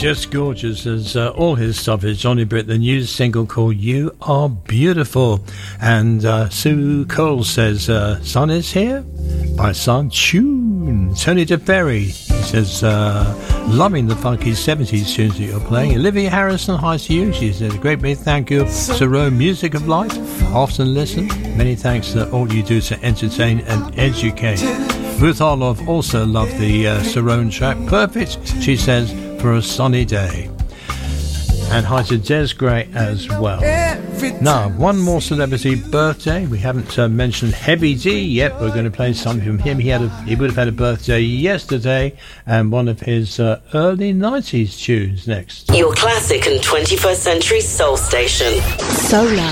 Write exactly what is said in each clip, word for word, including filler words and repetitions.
Just gorgeous as uh, all his stuff is. Johnny Britt, the new single called You Are Beautiful. And uh, Sue Cole says, uh, Sun is Here by Sun Tune. Tony DeFerry, he says, uh, loving the funky seventies tunes that you're playing. Olivia Harrison, hi to you. She says, a great big thank you. Saron Music of Life, often listen. Many thanks for all you do to entertain and educate. Ruth Orloff also loved the uh, Saron track. Perfect, she says, for a sunny day. And hi to Des Gray as well. Now, one more celebrity birthday. We haven't uh, mentioned Heavy D yet. We're going to play something from him. He had a, he would have had a birthday yesterday, and one of his uh, early nineties tunes next. Your classic and twenty-first century soul station. Solar.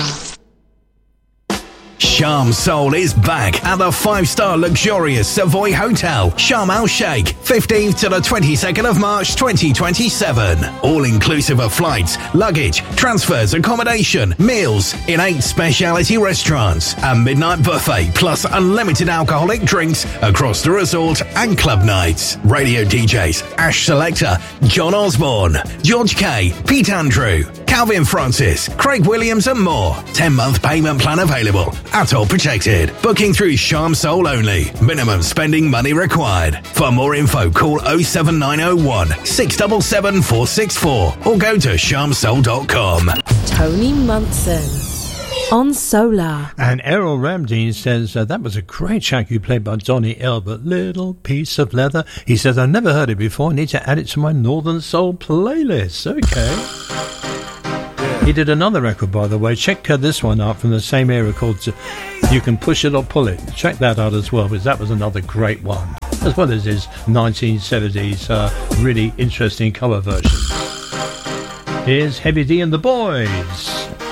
Sharm Soul is back at the five-star luxurious Savoy Hotel, Sharm El Sheikh, fifteenth to the twenty-second of March twenty twenty-seven. All inclusive of flights, luggage, transfers, accommodation, meals in eight specialty restaurants, a midnight buffet plus unlimited alcoholic drinks across the resort and club nights. Radio D Js Ash Selector, John Osborne, George K, Pete Andrew, Calvin Francis, Craig Williams and more. ten-month payment plan available. At all protected. Booking through Sharm Soul only. Minimum spending money required. For more info, call oh seven nine oh one, six seven seven, four six four or go to sharm soul dot com. Tony Munson on Solar. And Errol Ramdeen says, uh, that was a great track you played by Donny Elbert, Little Piece of Leather. He says, I've never heard it before. I need to add it to my Northern Soul playlist. Okay. He did another record, by the way. Check uh, this one out from the same era called uh, You Can Push It or Pull It. Check that out as well, because that was another great one, as well as his nineteen seventies uh, really interesting cover version. Here's Heavy D and the Boys.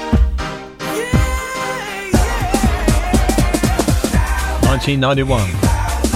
nineteen ninety-one.